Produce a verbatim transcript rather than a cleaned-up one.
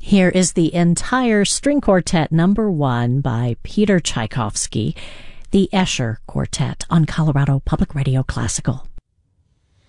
Here is the entire string quartet number one by Peter Tchaikovsky, the Escher Quartet on Colorado Public Radio Classical.